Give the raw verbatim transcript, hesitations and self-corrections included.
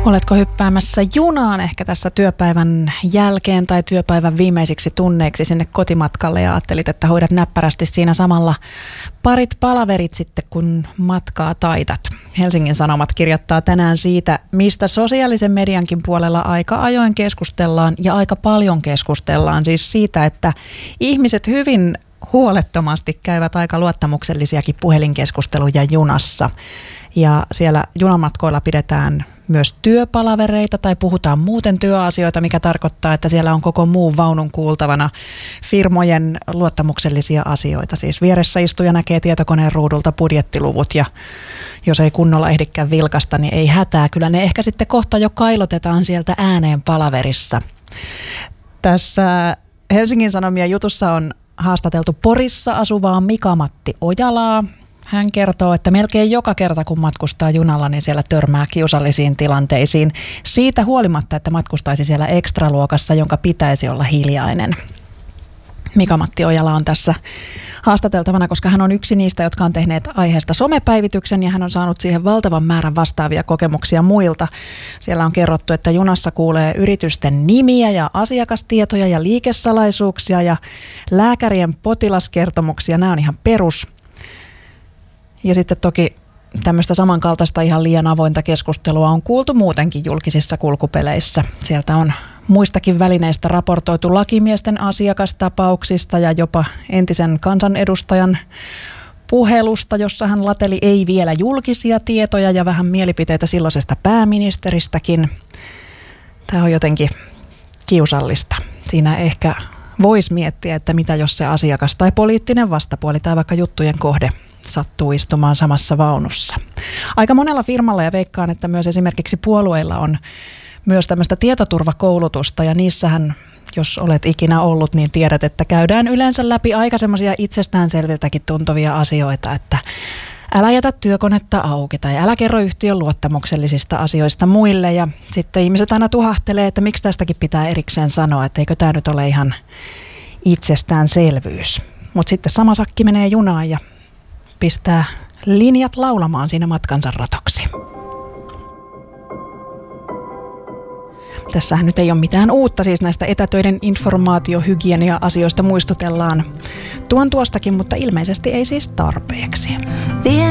Oletko hyppäämässä junaan ehkä tässä työpäivän jälkeen tai työpäivän viimeisiksi tunneiksi sinne kotimatkalle ja ajattelit, että hoidat näppärästi siinä samalla parit palaverit sitten, kun matkaa taitat. Helsingin Sanomat kirjoittaa tänään siitä, mistä sosiaalisen mediankin puolella aika ajoin keskustellaan ja aika paljon keskustellaan. Siis siitä, että ihmiset hyvin huolettomasti käyvät aika luottamuksellisiakin puhelinkeskusteluja junassa. Ja siellä junamatkoilla pidetään myös työpalavereita tai puhutaan muuten työasioita, mikä tarkoittaa, että siellä on koko muun vaunun kuultavana firmojen luottamuksellisia asioita. Siis vieressä istuja näkee tietokoneen ruudulta budjettiluvut ja jos ei kunnolla ehdikään vilkasta, niin ei hätää. Kyllä ne ehkä sitten kohta jo kailotetaan sieltä ääneen palaverissa. Tässä Helsingin Sanomien jutussa on haastateltu Porissa asuvaa Mika-Matti Ojalaa. Hän kertoo, että melkein joka kerta kun matkustaa junalla, niin siellä törmää kiusallisiin tilanteisiin siitä huolimatta, että matkustaisi siellä ekstraluokassa, jonka pitäisi olla hiljainen. Mika-Matti Ojala on tässä haastateltavana, koska hän on yksi niistä, jotka on tehneet aiheesta somepäivityksen ja hän on saanut siihen valtavan määrän vastaavia kokemuksia muilta. Siellä on kerrottu, että junassa kuulee yritysten nimiä ja asiakastietoja ja liikesalaisuuksia ja lääkärien potilaskertomuksia. Nämä on ihan perus. Ja sitten toki tämmöistä samankaltaista ihan liian avointa keskustelua on kuultu muutenkin julkisissa kulkupeleissä. Sieltä on muistakin välineistä raportoitu lakimiesten asiakastapauksista ja jopa entisen kansanedustajan puhelusta, jossa hän lateli ei vielä julkisia tietoja ja vähän mielipiteitä silloisesta pääministeristäkin. Tämä on jotenkin kiusallista. Siinä ehkä voisi miettiä, että mitä jos se asiakas tai poliittinen vastapuoli tai vaikka juttujen kohde sattuu istumaan samassa vaunussa. Aika monella firmalla ja veikkaan, että myös esimerkiksi puolueilla on myös tämmöistä tietoturvakoulutusta ja niissähän, jos olet ikinä ollut, niin tiedät, että käydään yleensä läpi aika semmoisia itsestäänselviltäkin tuntuvia asioita, että älä jätä työkonetta auki tai älä kerro yhtiön luottamuksellisista asioista muille ja sitten ihmiset aina tuhahtelee, että miksi tästäkin pitää erikseen sanoa, että eikö tämä nyt ole ihan itsestäänselvyys. Mutta sitten sama sakki menee junaan ja pistää linjat laulamaan siinä matkansa ratoksi. Tässähän nyt ei ole mitään uutta, siis näistä etätöiden informaatiohygienia-asioista muistutellaan tuon tuostakin, mutta ilmeisesti ei siis tarpeeksi.